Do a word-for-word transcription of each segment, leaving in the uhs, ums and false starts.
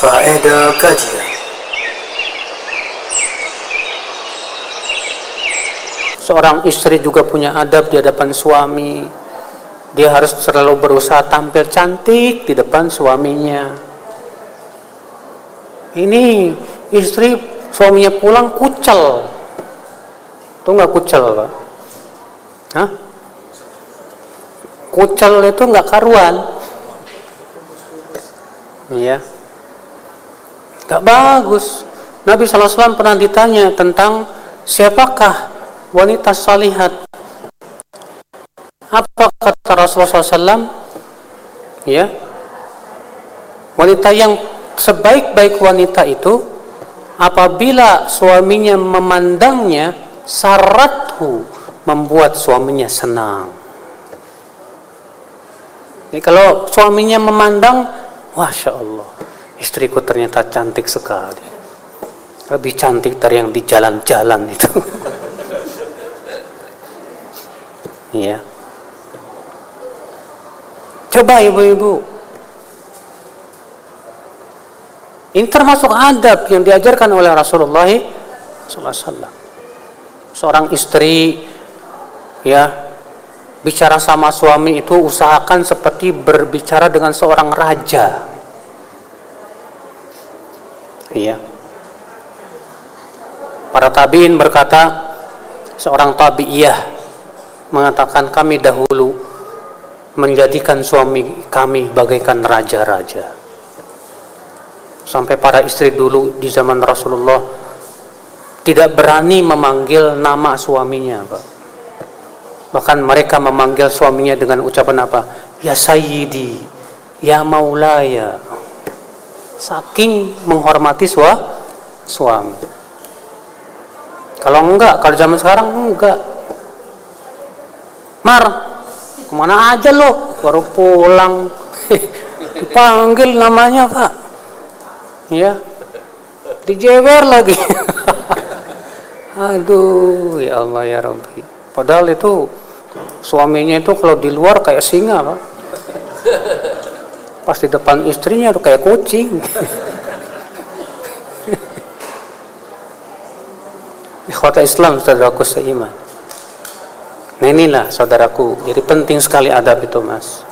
Faedah kajian. Seorang istri juga punya adab di hadapan suami. Dia harus selalu berusaha tampil cantik di depan suaminya. Ini istri suaminya pulang kucel. Itu nggak kucel, Pak? Hah? Kucel itu nggak karuan. Iya, gak bagus. Nabi shallallahu alaihi wasallam pernah ditanya tentang siapakah wanita salihat. Apa kata Rasulullah shallallahu alaihi wasallam? Ya, wanita yang sebaik-baik wanita itu apabila suaminya memandangnya, sarathu, membuat suaminya senang. Jadi kalau suaminya memandang, Masya Allah, istriku ternyata cantik sekali. Lebih cantik dari yang di jalan-jalan itu. Iya. Coba ibu-ibu. Ini termasuk adab yang diajarkan oleh Rasulullah shallallahu alaihi wasallam. Seorang istri, ya, bicara sama suami itu usahakan seperti berbicara dengan seorang raja. Iya. Para tabi'in berkata, seorang tabi'iyah mengatakan kami dahulu menjadikan suami kami bagaikan raja-raja. Sampai para istri dulu di zaman Rasulullah tidak berani memanggil nama suaminya, Pak. Bahkan mereka memanggil suaminya dengan ucapan apa? Ya Sayyidi, Ya Maulaya. Saking menghormati sua, suami. Kalau enggak, kalau zaman sekarang enggak. Mar, kemana aja lo? Baru pulang. Dipanggil namanya, Pak. Ya, dijewer lagi. Aduh, ya Allah ya Rabbi. Padahal itu suaminya itu kalau di luar kayak singa, Pak. Pas di depan istrinya tuh kayak kucing. Ikhwata Islam, saudaraku seiman. Nah inilah saudaraku, jadi penting sekali adab itu, Mas.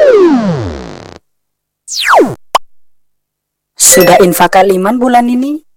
Sudah infak kaliman bulan ini?